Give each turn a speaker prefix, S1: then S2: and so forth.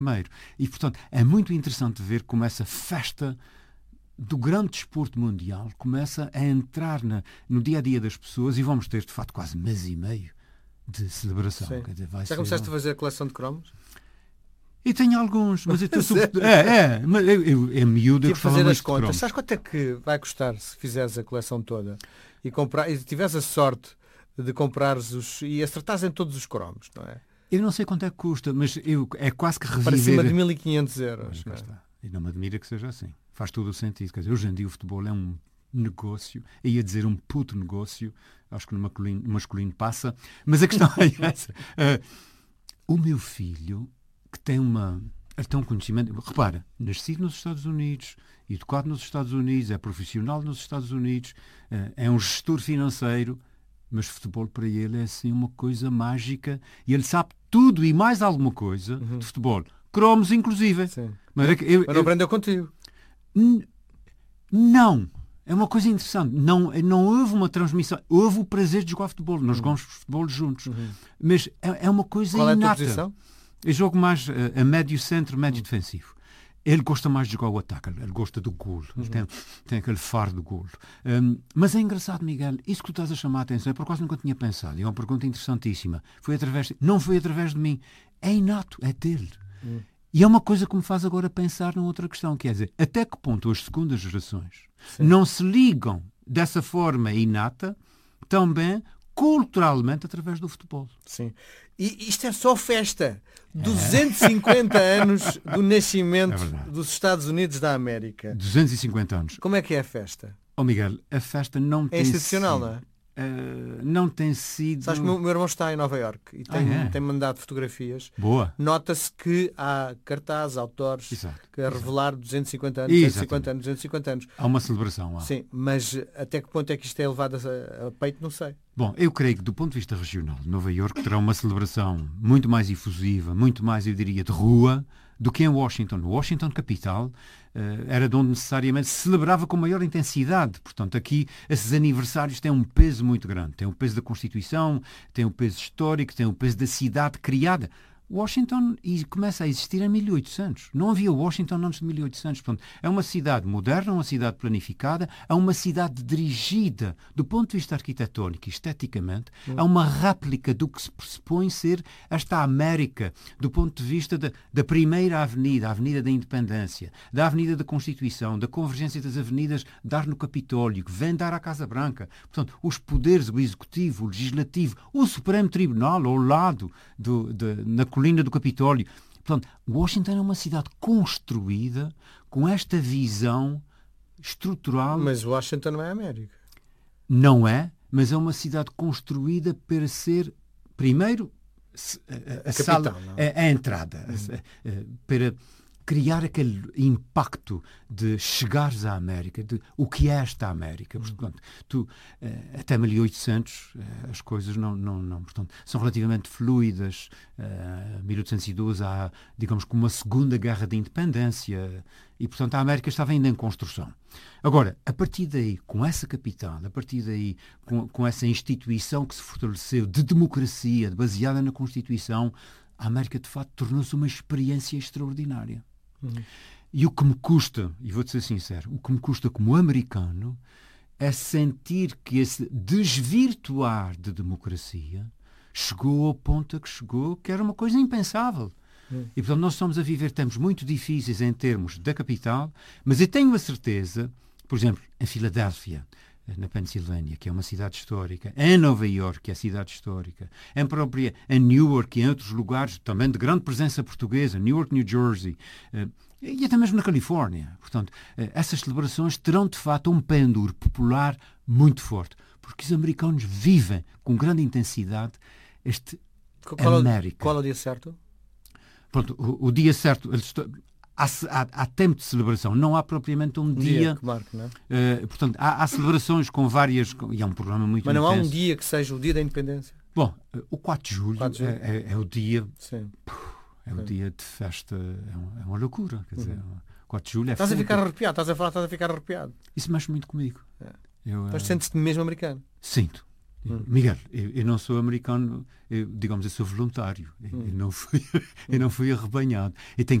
S1: primeiro. E, portanto, é muito interessante ver como essa festa do grande desporto mundial começa a entrar no dia-a-dia das pessoas e vamos ter, de facto, quase mês e meio de celebração. Quer dizer,
S2: Já começaste a fazer a coleção de cromos?
S1: E tenho alguns, mas eu mas eu miúdo eu
S2: fazer as contas. Sabes quanto é que vai custar se fizeres a coleção toda e tiveres a sorte de comprares e acertares em todos os cromos, não é?
S1: Eu não sei quanto é que custa, mas é quase que reviver...
S2: Para cima de 1.500 euros.
S1: Não é? E não me admira que seja assim. Faz todo o sentido. Quer dizer, hoje em dia o futebol é um negócio, eu ia dizer um puto negócio, acho que no masculino passa, mas a questão é essa. O meu filho, que tem um conhecimento... Repara, nascido nos Estados Unidos, educado nos Estados Unidos, é profissional nos Estados Unidos, é um gestor financeiro, mas futebol para ele é assim uma coisa mágica e ele sabe tudo e mais alguma coisa de futebol. Cromos, inclusive.
S2: Sim. Mas não aprendeu contigo?
S1: Não. É uma coisa interessante. Não houve uma transmissão. Houve o prazer de jogar futebol. Nós jogamos futebol juntos. Mas é uma coisa
S2: inata.
S1: Qual
S2: é a tua posição?
S1: Eu jogo mais a médio centro, médio defensivo. Ele gosta mais de jogar o ataque, ele gosta do golo, tem aquele faro do golo. Mas é engraçado, Miguel, isso que tu estás a chamar a atenção, eu por acaso nunca tinha pensado, é uma pergunta interessantíssima. Não foi através de mim, é inato, é dele. E é uma coisa que me faz agora pensar numa outra questão, quer dizer, até que ponto as segundas gerações não se ligam dessa forma inata também culturalmente através do futebol.
S2: Sim. E isto é só festa. 250 anos do nascimento dos Estados Unidos da América.
S1: 250 anos.
S2: Como é que é a festa?
S1: Miguel, a festa não tem sido...
S2: É institucional, não é?
S1: Não tem sido...
S2: Sabes que o meu irmão está em Nova Iorque e tem mandado fotografias.
S1: Boa.
S2: Nota-se que há cartazes, outdoors, que a revelar 250 anos, 250 anos.
S1: Há uma celebração lá.
S2: Sim, mas até que ponto é que isto é levado a peito, não sei.
S1: Bom, eu creio que do ponto de vista regional, Nova Iorque terá uma celebração muito mais efusiva, muito mais, eu diria, de rua, do que em Washington. Washington, capital, era de onde necessariamente se celebrava com maior intensidade. Portanto, aqui esses aniversários têm um peso muito grande. Tem o peso da Constituição, tem o peso histórico, tem o peso da cidade criada. Washington começa a existir em 1800. Não havia Washington antes de 1800. Portanto, é uma cidade moderna, uma cidade planificada, é uma cidade dirigida, do ponto de vista arquitetónico e esteticamente, é uma réplica do que se pressupõe ser esta América, do ponto de vista da primeira avenida, a Avenida da Independência, da Avenida da Constituição, da convergência das avenidas, dar no Capitólio, que vem dar à Casa Branca. Portanto, os poderes, o Executivo, o Legislativo, o Supremo Tribunal, ao lado na colina do Capitólio. Portanto, Washington é uma cidade construída com esta visão estrutural.
S2: Mas Washington não é América.
S1: Não é, mas é uma cidade construída para ser, primeiro, a entrada, para criar aquele impacto de chegares à América, de o que é esta América. Portanto, até 1800 as coisas portanto, são relativamente fluidas. 1812 há, digamos, como uma segunda guerra de independência e, portanto, a América estava ainda em construção. Agora, a partir daí, com essa capital, a partir daí, com essa instituição que se fortaleceu de democracia, baseada na Constituição, a América, de facto, tornou-se uma experiência extraordinária. E o que me custa, e vou-te ser sincero, o que me custa como americano é sentir que esse desvirtuar de democracia chegou ao ponto a que chegou, que era uma coisa impensável. E, portanto, nós estamos a viver tempos muito difíceis em termos da capital, mas eu tenho a certeza, por exemplo, em Filadélfia, na Pensilvânia, que é uma cidade histórica, em Nova Iorque, que é cidade histórica, em Newark e em outros lugares também de grande presença portuguesa, Newark, New Jersey, e até mesmo na Califórnia. Portanto, essas celebrações terão de fato um pendor popular muito forte, porque os americanos vivem com grande intensidade este América.
S2: Qual é o dia certo?
S1: Pronto, o dia certo... Há tempo de celebração, não há propriamente um dia
S2: que marque, não é?
S1: Portanto, há celebrações com várias... E é um programa muito
S2: Mas não
S1: intenso.
S2: Há um dia que seja o dia da independência?
S1: Bom, o 4 de julho, é o dia...
S2: Sim.
S1: É um dia de festa, é uma loucura. Quer dizer, 4 de julho é...
S2: Estás a ficar arrepiado, estás a ficar arrepiado.
S1: Isso mexe muito comigo.
S2: Mas sentes-te mesmo americano?
S1: Sinto. Miguel, eu não sou americano, digamos, eu sou voluntário. Eu não fui arrebanhado. Eu tenho